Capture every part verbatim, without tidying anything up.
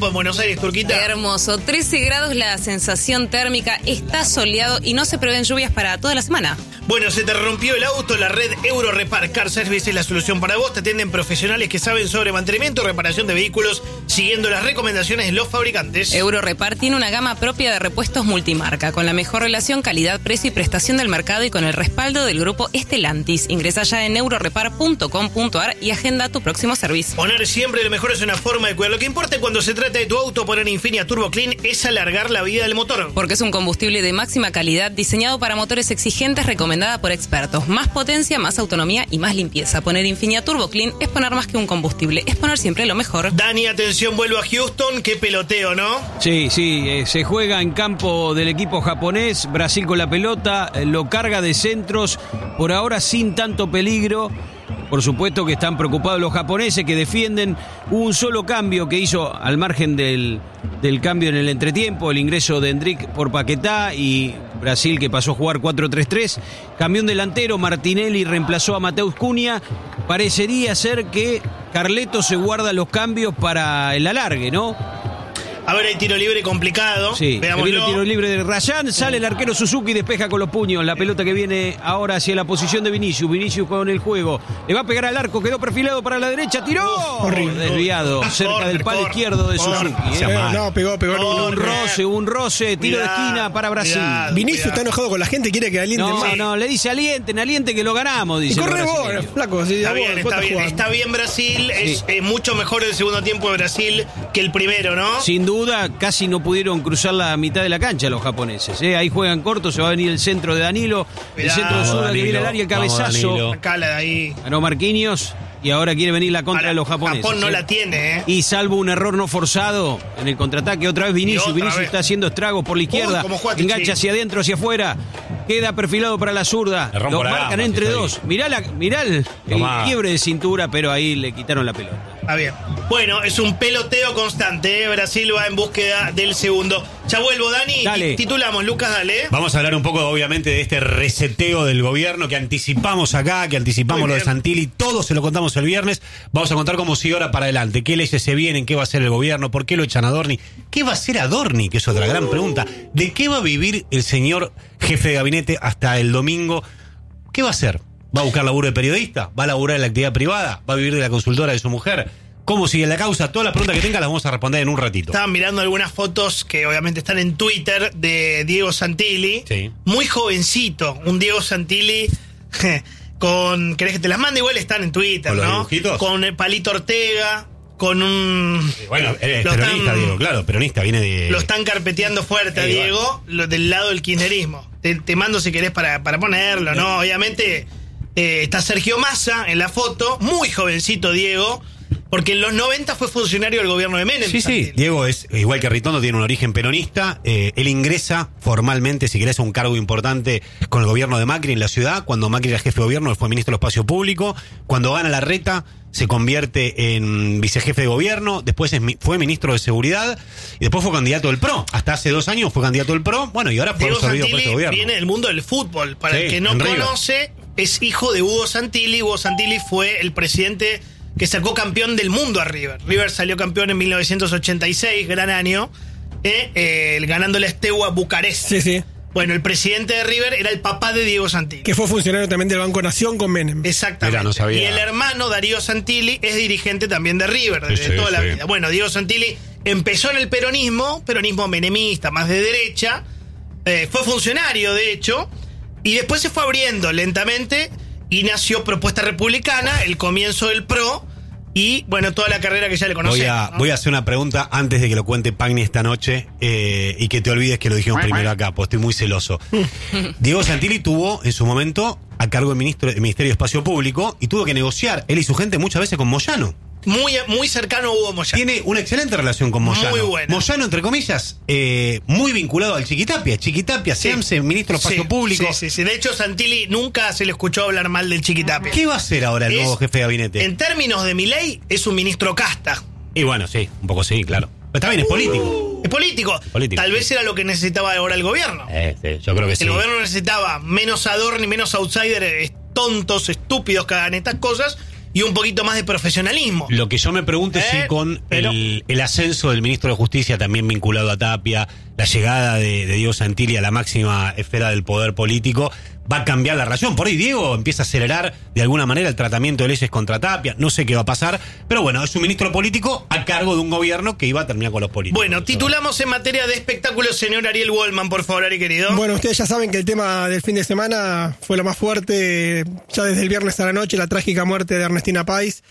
tiempo en Buenos Aires, Turquita? Hermoso, trece grados la sensación térmica, está soleado y no se prevén lluvias para toda la semana. Bueno, se te rompió el auto, la red Eurorepar Car Service es la solución para vos. Te atienden profesionales que saben sobre mantenimiento y reparación de vehículos, siguiendo las recomendaciones de los fabricantes. Eurorepar tiene una gama propia de repuestos multimarca, con la mejor relación calidad-precio y prestación del mercado y con el respaldo del grupo Estelantis. Ingresa ya en eurorepar punto com punto ar y agenda tu próximo servicio. Poner siempre lo mejor es una forma de cuidar. Lo que importa cuando se trata de tu auto, poner Infinia Turbo Clean es alargar la vida del motor. Porque es un combustible de máxima calidad diseñado para motores exigentes, recomendada por expertos. Más potencia, más autonomía y más limpieza. Poner Infinia Turbo Clean es poner más que un combustible, es poner siempre lo mejor. Dani, atención, vuelvo a Houston. Qué peloteo, ¿no? Sí, sí, eh, se juega en campo del equipo japonés. Brasil con la pelota, eh, lo carga de centros, por ahora sin tanto peligro. Por supuesto que están preocupados los japoneses que defienden. Hubo un solo cambio que hizo al margen del, del cambio en el entretiempo, el ingreso de Endrick por Paquetá y Brasil que pasó a jugar cuatro tres tres. Cambió un delantero, Martinelli reemplazó a Mateus Cunha. Parecería ser que Carleto se guarda los cambios para el alargue, ¿no? A ver, hay tiro libre complicado. Sí, veámoslo. viene el tiro libre de Rayán, sale el arquero Suzuki y despeja con los puños. La pelota que viene ahora hacia la posición de Vinicius. Vinicius con el juego. Le va a pegar al arco, quedó perfilado para la derecha, tiró. Horrible. Desviado, cerca Corner, del palo corner, izquierdo de corner. Suzuki. Eh, no, pegó, pegó. No, Un roce, un roce, tiro de Cuidado, esquina para Brasil. cuidado. Vinicius está enojado con la gente, quiere que alienten No, más. no, le dice alienten, alienten que lo ganamos, Y dice. corre el vos, brasileño. flaco. Sí, Está a vos, bien, vos está estás bien. jugando. Está bien Brasil. Es Sí. eh, mucho mejor el segundo tiempo de Brasil que el primero, ¿no? Sin duda, casi no pudieron cruzar la mitad de la cancha los japoneses. ¿eh? Ahí juegan corto, se va a venir el centro de Danilo. El Cuidado, centro de Zúñiga que Danilo, viene al área, el vamos, cabezazo. Danilo. Acá la de ahí. Ganó Marquinhos y ahora quiere venir la contra Ahora, de los japoneses. Japón no ¿eh? la tiene, ¿eh? Y salvo un error no forzado en el contraataque, otra vez Vinicius. Y otra Vinicius vez. está haciendo estragos por la izquierda. Uy, cómo juega engancha Tichi. hacia adentro, hacia afuera. Queda perfilado para la zurda. Le rompo Los la marcan gamba, entre si dos. estoy. Mirá, la, mirá el, el Tomá. quiebre de cintura, pero ahí le quitaron la pelota. Está bien. Bueno, es un peloteo constante, ¿eh? Brasil va en búsqueda del segundo. Ya vuelvo, Dani. Dale. Titulamos, Lucas, dale. Vamos a hablar un poco, obviamente, de este reseteo del gobierno que anticipamos acá, que anticipamos Muy lo de bien. Santilli. Todo se lo contamos el viernes. Vamos a contar cómo sigue ahora para adelante. ¿Qué leyes se vienen? ¿Qué va a hacer el gobierno? ¿Por qué lo echan a Adorni? ¿Qué va a hacer Adorni? Que es otra gran pregunta. ¿De qué va a vivir el señor jefe de gabinete hasta el domingo? ¿Qué va a hacer? ¿Va a buscar laburo de periodista? ¿Va a laburar en la actividad privada? ¿Va a vivir de la consultora de su mujer? ¿Cómo sigue la causa? Todas las preguntas que tenga las vamos a responder en un ratito. Estaban mirando algunas fotos que obviamente están en Twitter de Diego Santilli. Sí. Muy jovencito. Un Diego Santilli con... ¿Querés que te las mande? Igual están en Twitter, ¿Con los ¿no? dibujitos? Con el Palito Ortega, con un... Bueno, es Lo peronista, están- Diego, claro, peronista, viene de... Lo están carpeteando fuerte a Ahí va. Diego, lo del lado del kirchnerismo. Te, te mando si querés para, para ponerlo, ¿no? Obviamente eh, está Sergio Massa en la foto, muy jovencito Diego, porque en los noventa fue funcionario del gobierno de Menem. Sí, sí, Santilli. Diego es, igual que Ritondo, tiene un origen peronista. Eh, él ingresa formalmente, si querés, a un cargo importante con el gobierno de Macri en la ciudad. Cuando Macri era jefe de gobierno, él fue ministro del Espacio Público. Cuando gana la reta, se convierte en vicejefe de gobierno. Después es mi- fue ministro de Seguridad. Y después fue candidato del P R O. Hasta hace dos años fue candidato del P R O. Bueno, y ahora fue Diego absorbido por Santilli este gobierno. viene del mundo del fútbol. Para Sí, el que no en River. conoce, es hijo de Hugo Santilli. Hugo Santilli fue el presidente que sacó campeón del mundo a River. River salió campeón en mil novecientos ochenta y seis, gran año, eh, eh, ganándole a Steaua Bucarest. Sí, sí. Bueno, el presidente de River era el papá de Diego Santilli. Que fue funcionario también del Banco Nación con Menem. Exactamente. Mira, no sabía. Y el hermano Darío Santilli es dirigente también de River, desde Sí, sí, toda la sí. vida. Bueno, Diego Santilli empezó en el peronismo, peronismo menemista, más de derecha, eh, fue funcionario, de hecho, y después se fue abriendo lentamente y nació Propuesta Republicana, el comienzo del P R O, y bueno, toda la carrera que ya le Voy conocemos. a, ¿no? voy a hacer una pregunta antes de que lo cuente Pagni esta noche eh, y que te olvides que lo dijimos primero acá, pues estoy muy celoso. Diego Santilli tuvo en su momento a cargo del ministro, el Ministerio de Espacio Público y tuvo que negociar él y su gente muchas veces con Moyano. Muy, muy cercano a Hugo Moyano. Tiene una excelente relación con Moyano. Muy buena. Moyano, entre comillas, eh, muy vinculado al Chiquitapia. Chiquitapia, Sí. Siamse, ministro de Espacio Sí, Público. Sí, sí, sí. De hecho, Santilli nunca se le escuchó hablar mal del Chiquitapia. ¿Qué va a hacer ahora el Es- nuevo jefe de gabinete? En términos de Milei, es un ministro casta. Y bueno, sí, un poco sí, claro. Pero está bien, es político. Es político. Político, Tal sí. vez era lo que necesitaba ahora el gobierno. Eh, sí, yo creo que sí. El gobierno necesitaba menos Adorni, menos outsider, eh, tontos, estúpidos que hagan estas cosas, y un poquito más de profesionalismo. Lo que yo me pregunto es Eh, si con pero- el, el ascenso del ministro de Justicia también vinculado a Tapia, la llegada de, de Diego Santilli a la máxima esfera del poder político, va a cambiar la relación. Por ahí Diego empieza a acelerar de alguna manera el tratamiento de leyes contra Tapia. No sé qué va a pasar, pero bueno, es un ministro político a cargo de un gobierno que iba a terminar con los políticos. Bueno, Eso. titulamos en materia de espectáculos, señor Ariel Wallman, por favor, Ari querido. Bueno, ustedes ya saben que el tema del fin de semana fue lo más fuerte, ya desde el viernes a la noche, la trágica muerte de Ernestina Pais.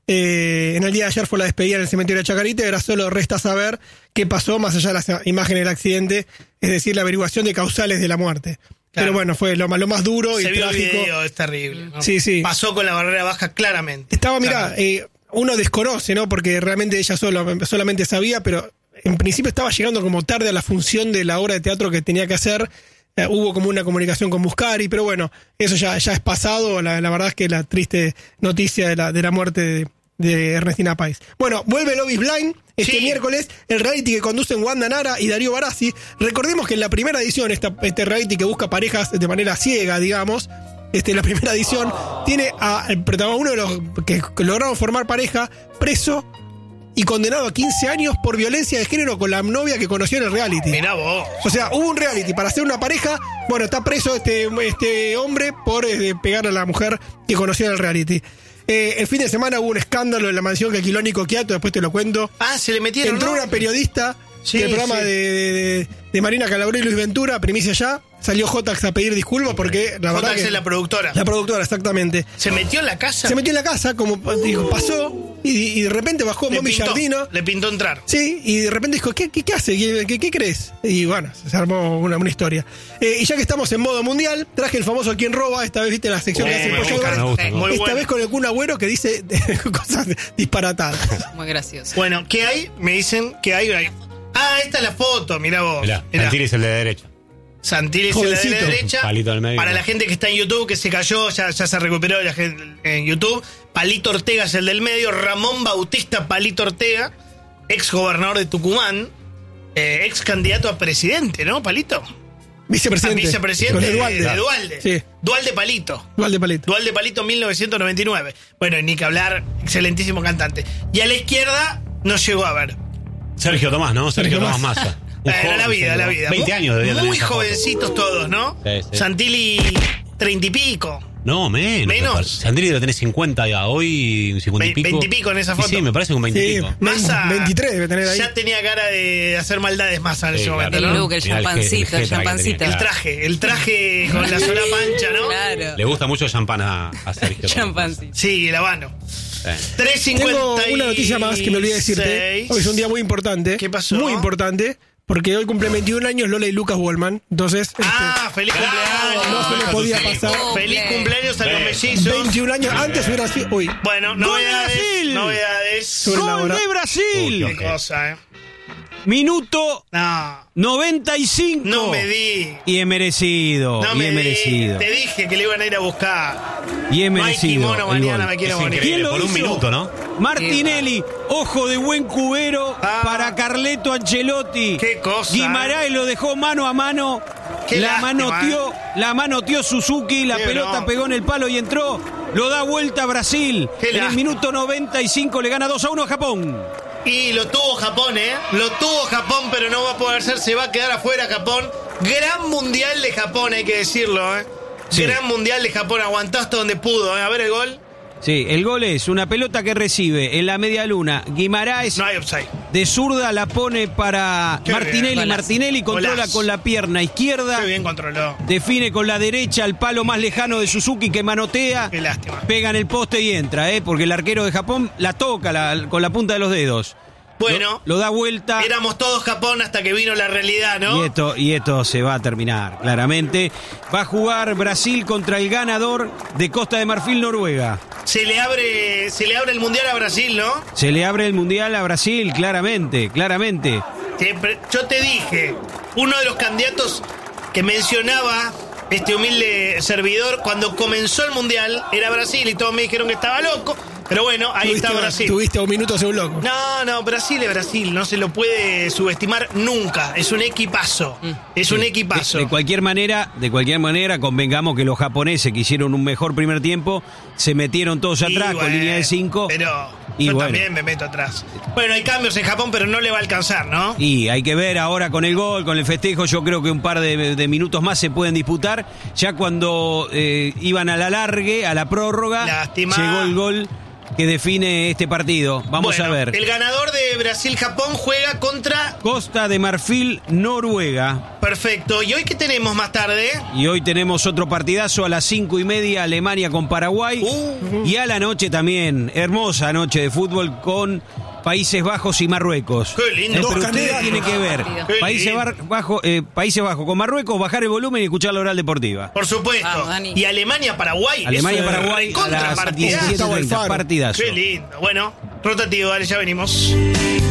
Eh, en el día de ayer fue la despedida en el cementerio de Chacarita, y ahora solo resta saber qué pasó más allá de las imágenes del accidente, es decir, la averiguación de causales de la muerte. Claro. Pero bueno, fue lo más, lo más duro y Se vio el trágico. video, es terrible, ¿no? Sí, sí. Pasó con la barrera baja claramente. Estaba, mira, Claramente. eh, uno desconoce, ¿no? Porque realmente ella solo, solamente sabía, pero en principio estaba llegando como tarde a la función de la obra de teatro que tenía que hacer. Eh, hubo como una comunicación con Muscari, pero bueno, eso ya, ya es pasado. La, la verdad es que la triste noticia de la, de la muerte de, de Ernestina Pais. Bueno, vuelve Love is Blind este Sí. miércoles, el reality que conducen Wanda Nara y Darío Barassi. Recordemos que en la primera edición, esta, este reality que busca parejas de manera ciega, digamos, este, la primera edición tiene a el protagonista, uno de los que, que lograron formar pareja, preso y condenado a quince años por violencia de género con la novia que conoció en el reality. Mirá vos. O sea, hubo un reality para hacer una pareja. Bueno, está preso este, este hombre por eh, pegar a la mujer que conoció en el reality. Eh, el fin de semana hubo un escándalo en la mansión que alquiló Nico Quiato, después te lo cuento. Ah, se le metieron, Entró ¿no? una periodista Sí, del programa sí. de, de, de Marina Calabró y Luis Ventura, Primicia Ya. Salió Jotax a pedir disculpas porque la verdad Jotax que... es la productora. La productora, exactamente. Se metió en la casa. Se metió en la casa, como dijo, pasó, y, y de repente bajó le Momi pintó, Giardino. le pintó entrar. Sí, y de repente dijo, ¿qué, qué, qué hace? ¿Qué, qué, qué crees? Y bueno, se armó una, una historia. Eh, y ya que estamos en modo mundial, traje el famoso ¿Quién roba? Esta vez viste la sección que Oh, hace me Pollo gusta, Álvarez. me gusta, me Muy Esta bueno. vez con el Kun Agüero que dice cosas disparatadas. Muy gracioso. Bueno, ¿qué hay? Me dicen que hay... hay- Ah, esta es la foto, mirá vos. Mirá, Mirá. Santilli es el de derecha. Santilli es la de la Jovencito. derecha. Palito al medio. Para la gente que está en YouTube, que se cayó, ya, ya se recuperó la gente en YouTube. Palito Ortega es el del medio. Ramón Bautista Palito Ortega, ex gobernador de Tucumán, eh, ex candidato a presidente, ¿no, Palito? Vicepresidente. Ah, vicepresidente Con de el Dualde. Dualde. De Dualde. Sí. Dualde Palito. Dualde Palito. Dualde Palito mil novecientos noventa y nueve. Bueno, ni que hablar, excelentísimo cantante. Y a la izquierda no llegó a ver. Sergio Tomás, ¿no? Sergio, Sergio Tomás Massa. Un Era joven, la vida, Sergio la Tomás. vida. veinte Muy- años debía tener Muy esa foto. jovencitos todos, ¿no? Sí, sí. Santilli, treinta y pico. No, menos. Menos. me parece. Santilli debe tener cincuenta ya. Hoy cincuenta y Ve- pico. veinte y pico en esa Sí, foto. Sí, me parece un veinte y Sí, pico. Massa veintitrés debe tener ahí. Ya tenía cara de hacer maldades Massa en Sí, ese claro. momento, El ¿no? look, el Mirá el champancito, je- el el jeta que champancito. tenía. El traje, el traje con la sola pancha, ¿no? Claro. Le gusta mucho el champán a, a Sergio Tomás. Champancito. Sí, el habano. Sí. tres cincuenta Tengo una noticia más que me olvidé decirte. Hoy es un día muy importante. ¿Qué pasó? Muy importante. Porque hoy cumple veintiún años Lola y Lucas Wallman. Entonces, este, Ah, feliz cumpleaños. no se le podía feliz pasar. Feliz cumpleaños a los Bien. mellizos. veintiún años antes hubiera sido. Uy, Bueno, ¡Gol de novedades. Brasil! Novedades. Sobre la ¡Gol hora. de Brasil! Uy, Qué cosa, ¿eh? Minuto No, noventa y cinco. no me di. Y es merecido. No y me es di. merecido. Te dije que le iban a ir a buscar. Y es No hay merecido. kimono el mañana, gol. me quiero Es morir. increíble, ¿Quién lo por un hizo? minuto, ¿no? Martinelli, ojo de buen cubero Ah. para Carleto Ancelotti. Qué cosa, Guimaraes lo dejó mano a mano. Qué la lástima, manoteó, la manoteó Suzuki, la Qué pelota bronca. pegó en el palo y entró. Lo da vuelta a Brasil. Qué en el lástima. minuto noventa y cinco le gana dos a uno a Japón. Y lo tuvo Japón, ¿eh? Lo tuvo Japón, pero no va a poder ser. Se va a quedar afuera Japón. Gran mundial de Japón, hay que decirlo, ¿eh? Sí. Gran mundial de Japón. Aguantó hasta donde pudo, ¿eh? A ver el gol. Sí, el gol es una pelota que recibe en la media luna. Guimaraes No hay offside. de zurda la pone para Qué Martinelli. bien. Golazo. Martinelli controla Golazo. con la pierna izquierda. Qué bien controló. Define con la derecha el palo más lejano de Suzuki que manotea. Qué lástima. Pega en el poste y entra, ¿eh? Porque el arquero de Japón la toca la- con la punta de los dedos. Bueno, Lo, lo da vuelta. éramos todos Japón hasta que vino la realidad, ¿no? Y esto, y esto se va a terminar, claramente. Va a jugar Brasil contra el ganador de Costa de Marfil-Noruega. Se le abre, se le abre el mundial a Brasil, ¿no? Se le abre el Mundial a Brasil, claramente, claramente. Siempre- Yo te dije, uno de los candidatos que mencionaba este humilde servidor cuando comenzó el mundial era Brasil y todos me dijeron que estaba loco. Pero bueno, ahí Tuviste- está Brasil. Tuviste un minuto hace un loco. No, no, Brasil es Brasil, no se lo puede subestimar nunca. Es un equipazo. Es un equipazo. De, de cualquier manera, de cualquier manera, convengamos que los japoneses que hicieron un mejor primer tiempo se metieron todos Y atrás con bueno, línea de cinco. Pero Y yo bueno. también me meto atrás. Bueno, hay cambios en Japón, pero no le va a alcanzar, ¿no? Y hay que ver ahora con el gol, con el festejo, yo creo que un par de, de minutos más se pueden disputar. Ya cuando eh, iban a la largue, a la prórroga, Lástima. llegó el gol que define este partido. Vamos Bueno, a ver. El ganador de Brasil-Japón juega contra... Costa de Marfil, Noruega. Perfecto. ¿Y hoy qué tenemos más tarde? Y hoy tenemos otro partidazo a las cinco y media, Alemania con Paraguay. Uh. Y a la noche también, hermosa noche de fútbol con Países Bajos y Marruecos. Qué lindo. Eh, Dos pero ustedes candidatos. tienen que ver Qué Países, lindo. Bar- Bajo, eh, Países Bajos con Marruecos, bajar el volumen y escuchar la oral deportiva. Por supuesto. Vamos, Dani. Y Alemania-Paraguay. Alemania-Paraguay a Contra las partidazo. diecisiete treinta, Alfaro. partidazo. Qué lindo. Bueno, rotativo, dale, ya venimos.